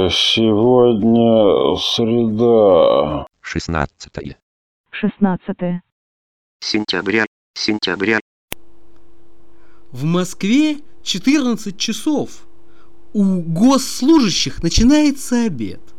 Сегодня среда. 16 сентября. В Москве 14 часов. У госслужащих начинается обед.